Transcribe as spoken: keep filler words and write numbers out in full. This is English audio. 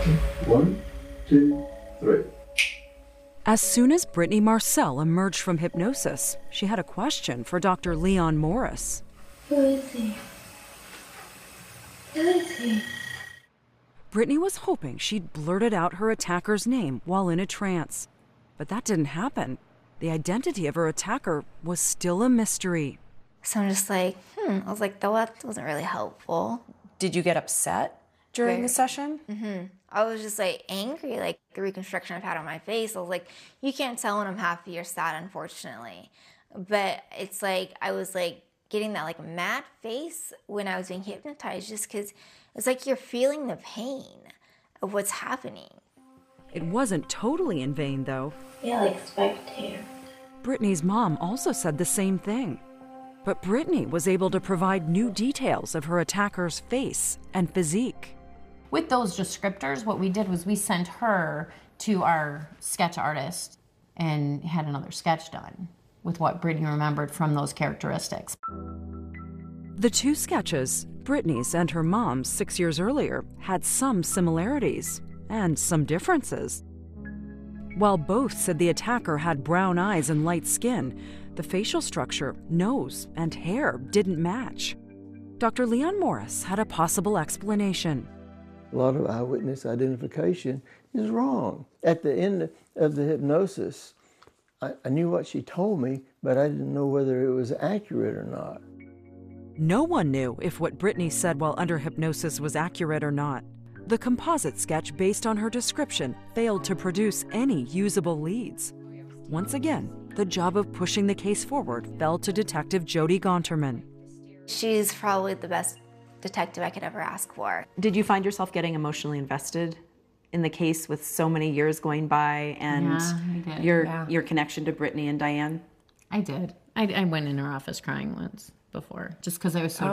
One, two, three. As soon as Brittany Marcel emerged from hypnosis, she had a question for Doctor Leon Morris. Who is he? Who is he? Brittany was hoping she'd blurted out her attacker's name while in a trance. But that didn't happen. The identity of her attacker was still a mystery. So I'm just like, hmm. I was like, that wasn't really helpful. Did you get upset during Very. the session? Mm-hmm. I was just like angry, like the reconstruction I've had on my face. I was like, you can't tell when I'm happy or sad, unfortunately. But it's like, I was like getting that like mad face when I was being hypnotized just because it's like you're feeling the pain of what's happening. It wasn't totally in vain, though. Yeah, like spectator. Brittany's mom also said the same thing. But Brittany was able to provide new details of her attacker's face and physique. With those descriptors, what we did was we sent her to our sketch artist and had another sketch done with what Brittany remembered from those characteristics. The two sketches, Brittany's and her mom's six years earlier, had some similarities and some differences. While both said the attacker had brown eyes and light skin, the facial structure, nose, and hair didn't match. Doctor Leon Morris had a possible explanation. A lot of eyewitness identification is wrong. At the end of the hypnosis, I, I knew what she told me, but I didn't know whether it was accurate or not. No one knew if what Brittany said while under hypnosis was accurate or not. The composite sketch based on her description failed to produce any usable leads. Once again, the job of pushing the case forward fell to Detective Jody Gonterman. She's probably the best detective I could ever ask for. Did you find yourself getting emotionally invested in the case with so many years going by and Yeah, I did, your yeah. your connection to Brittany and Diane? I did. I, I went in her office crying once before, just because I was so